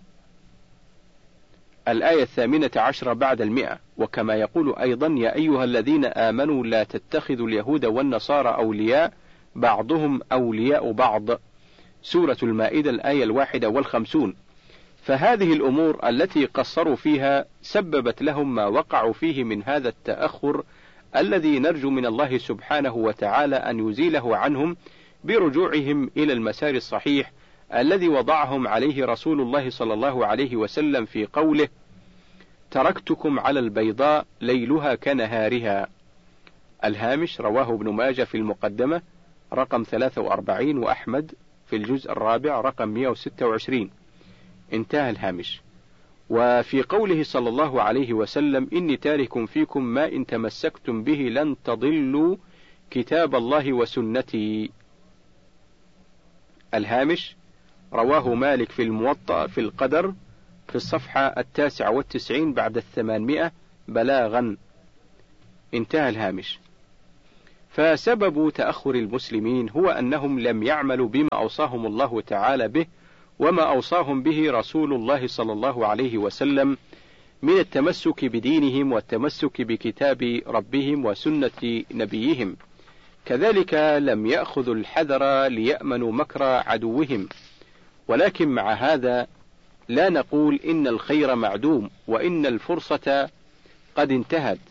Speaker 1: الآية 18 بعد 100. وكما يقول أيضا: يا أيها الذين آمنوا لا تتخذوا اليهود والنصارى أولياء بعضهم أولياء بعض. سورة المائدة الآية 51. فهذه الأمور التي قصروا فيها سببت لهم ما وقعوا فيه من هذا التأخر، الذي نرجو من الله سبحانه وتعالى أن يزيله عنهم برجوعهم إلى المسار الصحيح الذي وضعهم عليه رسول الله صلى الله عليه وسلم في قوله: تركتكم على البيضاء ليلها كنهارها. الهامش: رواه ابن ماجه في المقدمة رقم 43، وأحمد في الجزء الرابع رقم 126. انتهى الهامش. وفي قوله صلى الله عليه وسلم: إني تارك فيكم ما إن تمسكتم به لن تضلوا كتاب الله وسنتي. الهامش: رواه مالك في الموطأ في القدر في الصفحة 99 بعد 800 بلاغا. انتهى الهامش. فسبب تأخر المسلمين هو أنهم لم يعملوا بما أوصاهم الله تعالى به وما أوصاهم به رسول الله صلى الله عليه وسلم من التمسك بدينهم والتمسك بكتاب ربهم وسنة نبيهم. كذلك لم يأخذوا الحذر ليأمنوا مكر عدوهم. ولكن مع هذا لا نقول إن الخير معدوم وإن الفرصة قد انتهت،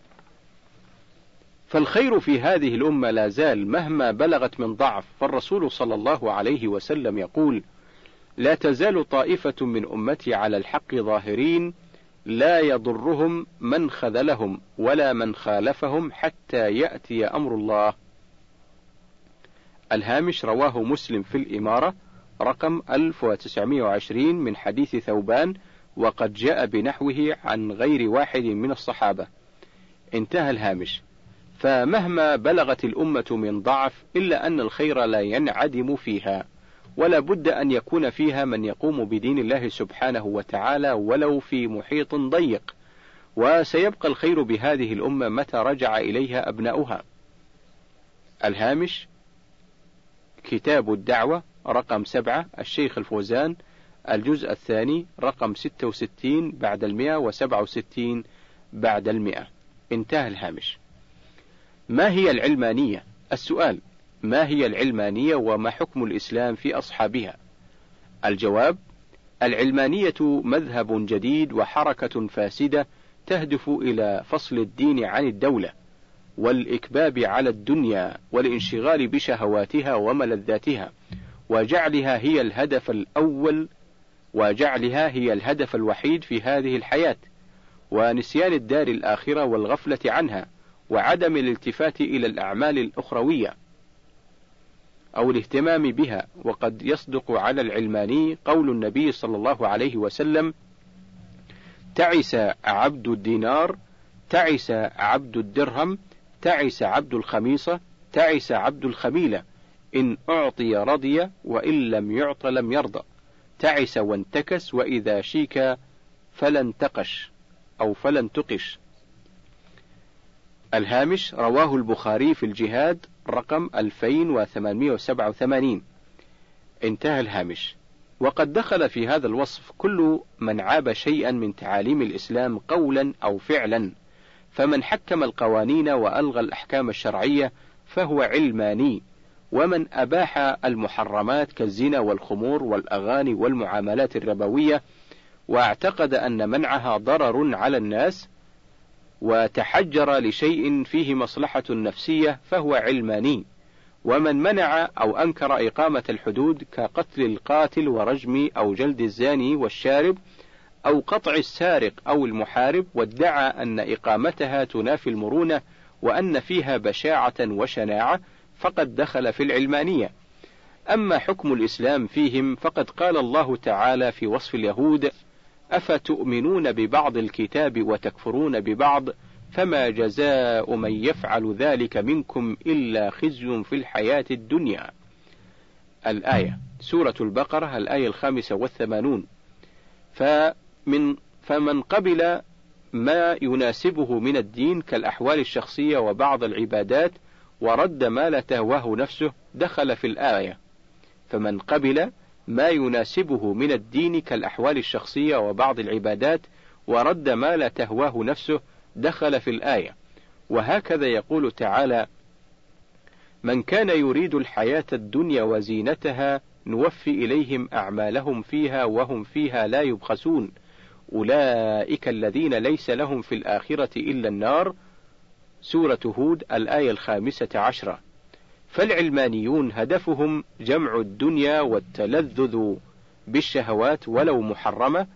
Speaker 1: فالخير في هذه الأمة لا زال مهما بلغت من ضعف. فالرسول صلى الله عليه وسلم يقول: لا تزال طائفة من أمتي على الحق ظاهرين لا يضرهم من خذلهم ولا من خالفهم حتى يأتي أمر الله. الهامش. رواه مسلم في الإمارة رقم 1920 من حديث ثوبان، وقد جاء بنحوه عن غير واحد من الصحابة. انتهى الهامش. فمهما بلغت الأمة من ضعف إلا أن الخير لا ينعدم فيها، ولا بد أن يكون فيها من يقوم بدين الله سبحانه وتعالى ولو في محيط ضيق، وسيبقى الخير بهذه الأمة متى رجع إليها أبناؤها. الهامش. كتاب الدعوة رقم 7 الشيخ الفوزان الجزء الثاني رقم 66 بعد 167 بعد 100. انتهى الهامش. ما هي العلمانية؟ السؤال: ما هي العلمانية وما حكم الإسلام في أصحابها؟ الجواب: العلمانية مذهب جديد وحركة فاسدة تهدف إلى فصل الدين عن الدولة والإكباب على الدنيا والانشغال بشهواتها وملذاتها، وجعلها هي الهدف الوحيد في هذه الحياة، ونسيان الدار الآخرة والغفلة عنها، وعدم الالتفات إلى الأعمال الأخروية أو الاهتمام بها. وقد يصدق على العلماني قول النبي صلى الله عليه وسلم: تعس عبد الدينار، تعس عبد الدرهم، تعس عبد الخميصة، تعس عبد الخميلة، إن أعطي رضي وإن لم يعط لم يرضى، تعس وانتكس، وإذا شيك فلن تقش أو فلن تقش. الهامش. رواه البخاري في الجهاد رقم 2887. انتهى الهامش. وقد دخل في هذا الوصف كل من عاب شيئا من تعاليم الإسلام قولا أو فعلا، فمن حكم القوانين وألغى الأحكام الشرعية فهو علماني، ومن أباح المحرمات كالزنا والخمور والأغاني والمعاملات الربوية واعتقد أن منعها ضرر على الناس وتحجر لشيء فيه مصلحة نفسية فهو علماني، ومن منع أو أنكر إقامة الحدود كقتل القاتل ورجم أو جلد الزاني والشارب أو قطع السارق أو المحارب، وادعى أن إقامتها تنافي المرونة وأن فيها بشاعة وشناعة، فقد دخل في العلمانية. أما حكم الإسلام فيهم فقد قال الله تعالى في وصف اليهود: أفتؤمنون ببعض الكتاب وتكفرون ببعض، فما جزاء من يفعل ذلك منكم إلا خزي في الحياة الدنيا. الآية. سورة البقرة الآية 85. فمن قبل ما يناسبه من الدين كالأحوال الشخصية وبعض العبادات ورد ما لا تهواه نفسه دخل في الآية. فمن قبل ما يناسبه من الدين كالأحوال الشخصية وبعض العبادات ورد ما لا تهواه نفسه دخل في الآية. وهكذا يقول تعالى: من كان يريد الحياة الدنيا وزينتها نوفي إليهم أعمالهم فيها وهم فيها لا يبخسون، أولئك الذين ليس لهم في الآخرة إلا النار. سورة هود الآية 15. فالعلمانيون هدفهم جمع الدنيا والتلذذ بالشهوات ولو محرمة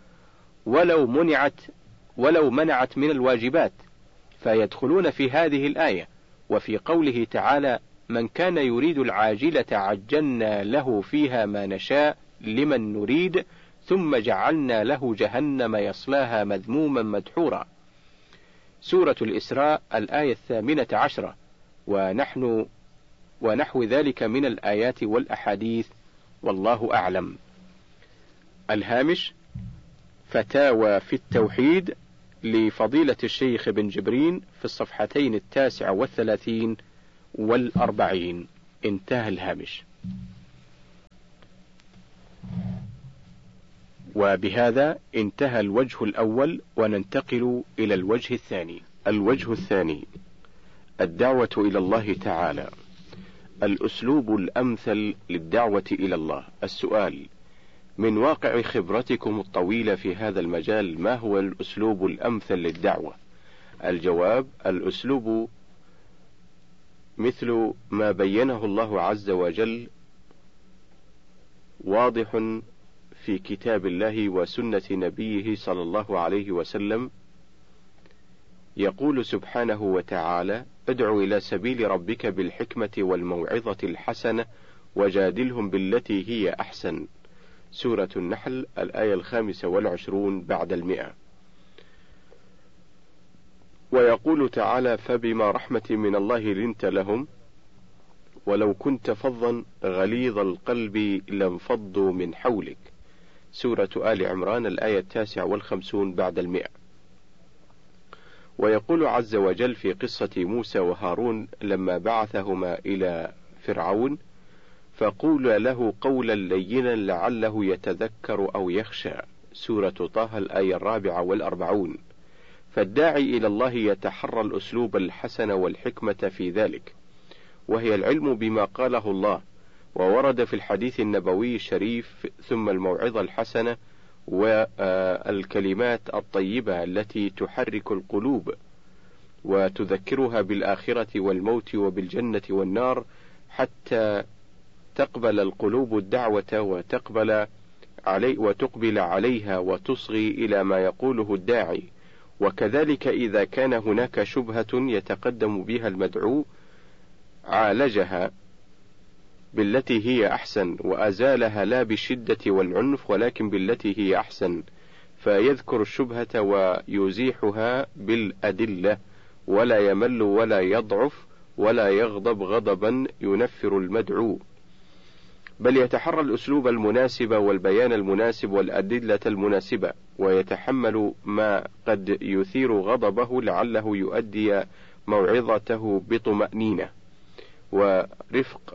Speaker 1: ولو منعت من الواجبات، فيدخلون في هذه الآية. وفي قوله تعالى: من كان يريد العاجلة عجلنا له فيها ما نشاء لمن نريد ثم جعلنا له جهنم يصلاها مذموما مدحورا. سورة الإسراء الآية 18. ونحو ذلك من الآيات والأحاديث، والله أعلم. الهامش: فتاوى في التوحيد لفضيلة الشيخ ابن جبرين في الصفحتين 39 و40. انتهى الهامش. وبهذا انتهى الوجه الأول، وننتقل إلى الوجه الثاني. الوجه الثاني: الدعوة إلى الله تعالى. الأسلوب الأمثل للدعوة إلى الله. السؤال: من واقع خبرتكم الطويلة في هذا المجال، ما هو الأسلوب الأمثل للدعوة؟ الجواب: الأسلوب مثل ما بينه الله عز وجل، واضح في كتاب الله وسنة نبيه صلى الله عليه وسلم. يقول سبحانه وتعالى: ادع إلى سبيل ربك بالحكمة والموعظة الحسنة وجادلهم بالتي هي أحسن. سورة النحل، الآية 25 بعد 100. ويقول تعالى: فبما رحمة من الله لنت لهم ولو كنت فظا غليظ القلب لانفضوا من حولك. سورة آل عمران، الآية 59 بعد 100. ويقول عز وجل في قصة موسى وهارون لما بعثهما إلى فرعون: فقول له قولا لينا لعله يتذكر أو يخشى. سورة طه، الآية 44. فالداعي إلى الله يتحرى الأسلوب الحسن والحكمة في ذلك، وهي العلم بما قاله الله وورد في الحديث النبوي الشريف، ثم الموعظة الحسنة والكلمات الطيبة التي تحرك القلوب وتذكرها بالآخرة والموت وبالجنة والنار، حتى تقبل القلوب الدعوة وتقبل عليها وتصغي إلى ما يقوله الداعي. وكذلك إذا كان هناك شبهة يتقدم بها المدعو عالجها بالتي هي أحسن، وأزالها لا بالشدة والعنف ولكن بالتي هي أحسن، فيذكر الشبهة ويزيحها بالأدلة، ولا يمل ولا يضعف ولا يغضب غضبا ينفر المدعو، بل يتحرى الأسلوب المناسب والبيان المناسب والأدلة المناسبة، ويتحمل ما قد يثير غضبه لعله يؤدي موعظته بطمأنينة ورفق،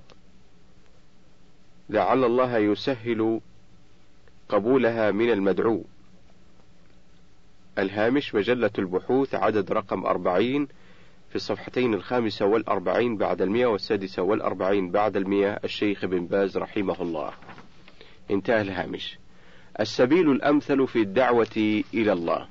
Speaker 1: لعل الله يسهل قبولها من المدعو. الهامش: مجلة البحوث، عدد رقم 40، في الصفحتين 45 بعد 100 و46 بعد 100، الشيخ ابن باز رحمه الله. انتهى الهامش. السبيل الأمثل في الدعوة إلى الله.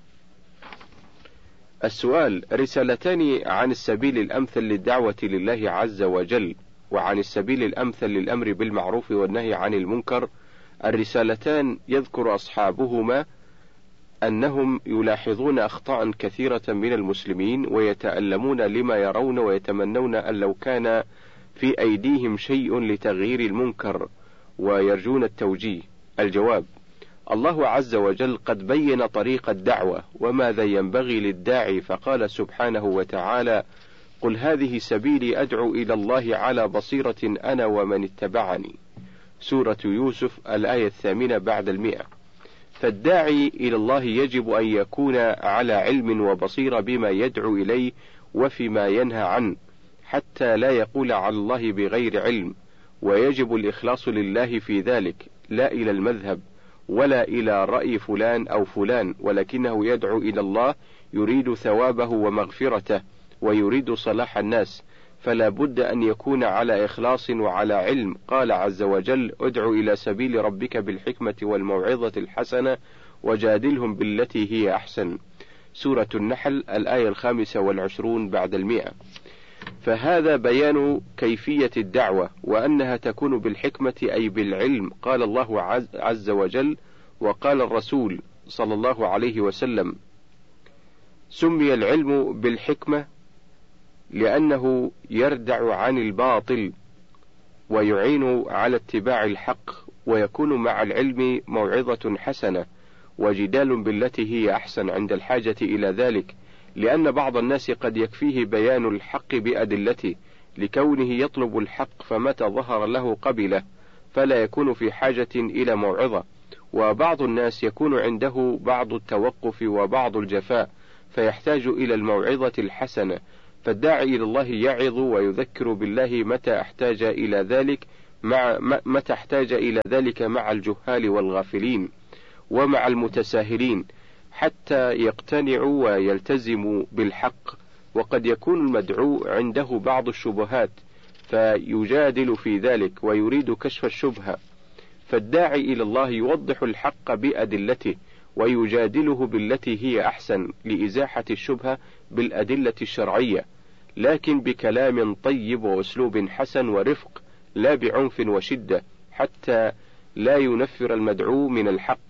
Speaker 1: السؤال: رسالتان عن السبيل الأمثل للدعوة لله عز وجل، وعن السبيل الأمثل للأمر بالمعروف والنهي عن المنكر. الرسالتان يذكر أصحابهما أنهم يلاحظون أخطاء كثيرة من المسلمين، ويتألمون لما يرون، ويتمنون أن لو كان في أيديهم شيء لتغيير المنكر، ويرجون التوجيه. الجواب: الله عز وجل قد بين طريق الدعوة وماذا ينبغي للداعي، فقال سبحانه وتعالى: قل هذه سبيلي أدعو إلى الله على بصيرة أنا ومن اتبعني. سورة يوسف، الآية 8 بعد 100. فالداعي إلى الله يجب أن يكون على علم وبصيرة بما يدعو إليه وفيما ينهى عنه، حتى لا يقول على الله بغير علم، ويجب الإخلاص لله في ذلك، لا إلى المذهب ولا إلى رأي فلان أو فلان، ولكنه يدعو إلى الله يريد ثوابه ومغفرته ويريد صلاح الناس، فلا بد أن يكون على إخلاص وعلى علم. قال عز وجل: ادع إلى سبيل ربك بالحكمة والموعظة الحسنة وجادلهم بالتي هي أحسن. سورة النحل، الآية 25 بعد 100. فهذا بيان كيفية الدعوة، وأنها تكون بالحكمة أي بالعلم. قال الله عز وجل وقال الرسول صلى الله عليه وسلم: سمي العلم بالحكمة لأنه يردع عن الباطل ويعين على اتباع الحق، ويكون مع العلم موعظة حسنة وجدال بالتي هي أحسن عند الحاجة إلى ذلك، لأن بعض الناس قد يكفيه بيان الحق بأدلته لكونه يطلب الحق، فمتى ظهر له قبله، فلا يكون في حاجة إلى موعظة. وبعض الناس يكون عنده بعض التوقف وبعض الجفاء، فيحتاج إلى الموعظة الحسنة، فالداعي إلى الله يعظ ويذكر بالله متى احتاج إلى ذلك مع الجهال والغافلين ومع المتساهلين حتى يقتنعوا ويلتزموا بالحق. وقد يكون المدعو عنده بعض الشبهات فيجادل في ذلك ويريد كشف الشبهة، فالداعي إلى الله يوضح الحق بأدلته ويجادله بالتي هي أحسن لإزاحة الشبهة بالأدلة الشرعية، لكن بكلام طيب وأسلوب حسن ورفق، لا بعنف وشدة، حتى لا ينفر المدعو من الحق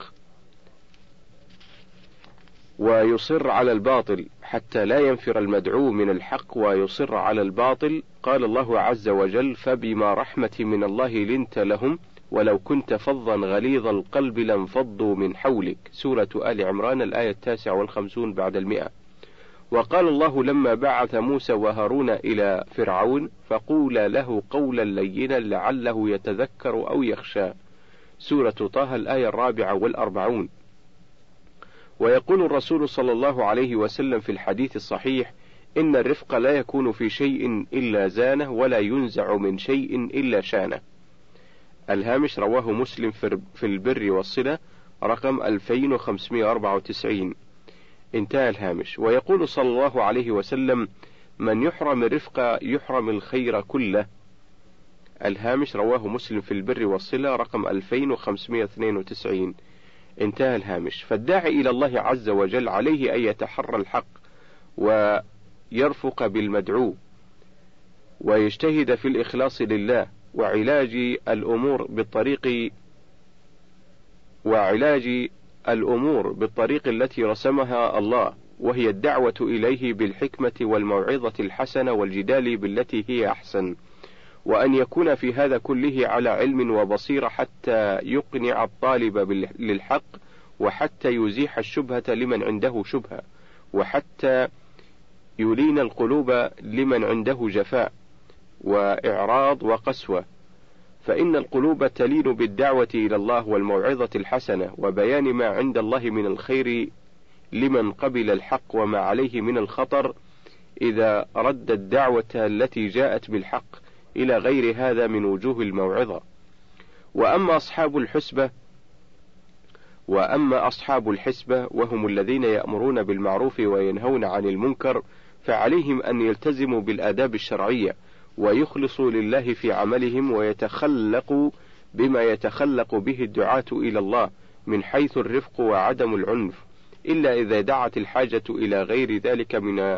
Speaker 1: ويصر على الباطل، حتى لا ينفر المدعو من الحق ويصر على الباطل. قال الله عز وجل: فبما رحمة من الله لنت لهم ولو كنت فظا غليظ القلب لانفضوا من حولك. سورة آل عمران الآية 59 بعد 100. وقال الله لما بعث موسى وهارون إلى فرعون: فقولا له قولا لينا لعله يتذكر أو يخشى. سورة طه الآية 44. ويقول الرسول صلى الله عليه وسلم في الحديث الصحيح: إن الرفق لا يكون في شيء إلا زانه ولا ينزع من شيء إلا شانه. الهامش: رواه مسلم في البر والصلة رقم 2594. انتهى الهامش. ويقول صلى الله عليه وسلم: من يحرم الرفق يحرم الخير كله. الهامش: رواه مسلم في البر والصلة رقم 2592. انتهى الهامش. فالداعي إلى الله عز وجل عليه أن يتحرى الحق ويرفق بالمدعو ويجتهد في الإخلاص لله وعلاج الأمور بالطريق التي رسمها الله، وهي الدعوة إليه بالحكمة والموعظة الحسنة والجدال بالتي هي أحسن، وأن يكون في هذا كله على علم وبصيرة حتى يقنع الطالب للحق، وحتى يزيح الشبهة لمن عنده شبهة، وحتى يلين القلوب لمن عنده جفاء وإعراض وقسوة، فإن القلوب تلين بالدعوة إلى الله والموعظة الحسنة وبيان ما عند الله من الخير لمن قبل الحق وما عليه من الخطر إذا رد الدعوة التي جاءت بالحق إلى غير هذا من وجوه الموعظة. وأما أصحاب الحسبة وهم الذين يأمرون بالمعروف وينهون عن المنكر، فعليهم أن يلتزموا بالآداب الشرعية ويخلصوا لله في عملهم ويتخلقوا بما يتخلق به الدعاة إلى الله من حيث الرفق وعدم العنف، إلا إذا دعت الحاجة إلى غير ذلك من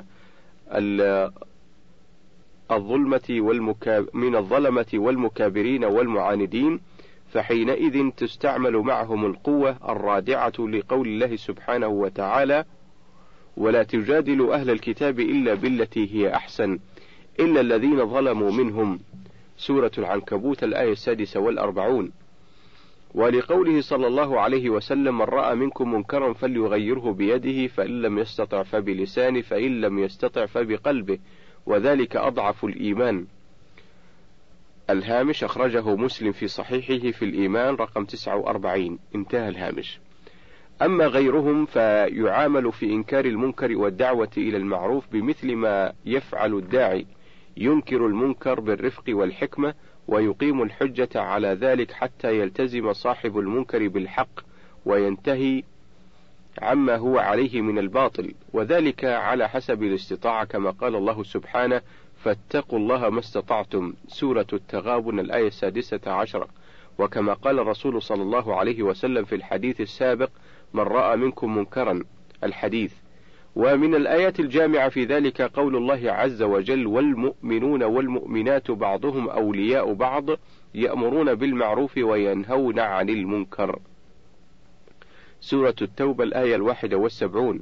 Speaker 1: الظلمة والمكابرين والمعاندين، فحينئذ تستعمل معهم القوة الرادعة لقول الله سبحانه وتعالى: ولا تجادلوا أهل الكتاب إلا بالتي هي أحسن إلا الذين ظلموا منهم. سورة العنكبوت الآية 46. ولقوله صلى الله عليه وسلم: من رأى منكم منكرا فليغيره بيده، فإن لم يستطع فبلسانه، فإن لم يستطع فبقلبه، وذلك أضعف الإيمان. الهامش: أخرجه مسلم في صحيحه في الإيمان رقم 49. انتهى الهامش. أما غيرهم فيعامل في إنكار المنكر والدعوة إلى المعروف بمثل ما يفعل الداعي، ينكر المنكر بالرفق والحكمة ويقيم الحجة على ذلك حتى يلتزم صاحب المنكر بالحق وينتهي عما هو عليه من الباطل، وذلك على حسب الاستطاعة، كما قال الله سبحانه: فاتقوا الله ما استطعتم. سورة التغابن الآية 16. وكما قال الرسول صلى الله عليه وسلم في الحديث السابق: من رأى منكم منكرا، الحديث. ومن الآيات الجامعة في ذلك قول الله عز وجل: والمؤمنون والمؤمنات بعضهم أولياء بعض يأمرون بالمعروف وينهون عن المنكر. سورة التوبة الآية 71.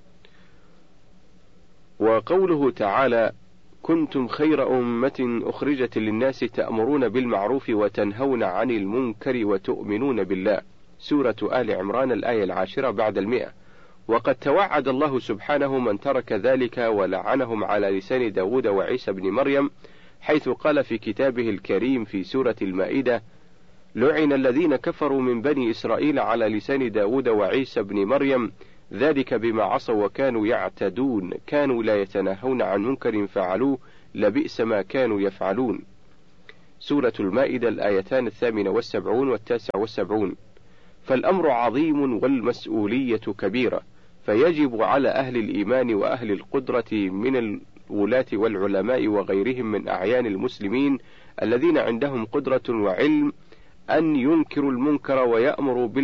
Speaker 1: وقوله تعالى: كنتم خير أمة أخرجت للناس تأمرون بالمعروف وتنهون عن المنكر وتؤمنون بالله. سورة آل عمران الآية 10 بعد 100. وقد توعد الله سبحانه من ترك ذلك ولعنهم على لسان داود وعيسى بن مريم، حيث قال في كتابه الكريم في سورة المائدة: لعن الذين كفروا من بني إسرائيل على لسان داود وعيسى بن مريم ذلك بما عصوا وكانوا يعتدون كانوا لا يتناهون عن منكر فعلوه لبئس ما كانوا يفعلون. سورة المائدة الآيتان 78 و79. فالأمر عظيم والمسؤولية كبيرة، فيجب على أهل الإيمان وأهل القدرة من الولاة والعلماء وغيرهم من أعيان المسلمين الذين عندهم قدرة وعلم أن ينكروا المنكر ويأمروا